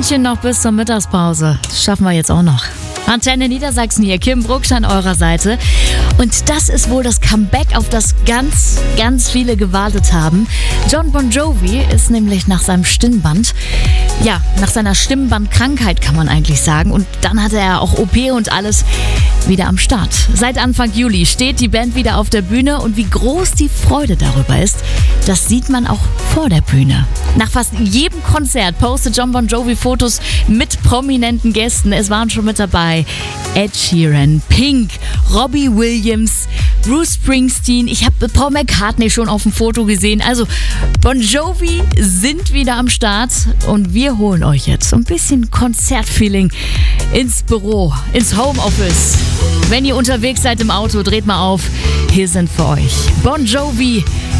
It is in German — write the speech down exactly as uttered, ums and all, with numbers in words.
Stündchen noch bis zur Mittagspause. Das schaffen wir jetzt auch noch. Antenne Niedersachsen hier, Kim Brucksch an eurer Seite. Und das ist wohl das Comeback, auf das ganz, ganz viele gewartet haben. Jon Bon Jovi ist nämlich nach seinem Stimmband, ja, nach seiner Stimmbandkrankheit kann man eigentlich sagen. Und dann hatte er auch O P und alles wieder am Start. Seit Anfang Juli steht die Band wieder auf der Bühne und wie groß die Freude darüber ist, das sieht man auch vor der Bühne. Nach fast jedem Konzert postet Jon Bon Jovi Fotos mit prominenten Gästen. Es waren schon mit dabei Ed Sheeran, Pink, Robbie Williams, Bruce Springsteen. Ich habe Paul McCartney schon auf dem Foto gesehen. Also Bon Jovi sind wieder am Start und wir holen euch jetzt so ein bisschen Konzertfeeling ins Büro, ins Homeoffice. Wenn ihr unterwegs seid im Auto, dreht mal auf. Hier sind für euch Bon Jovi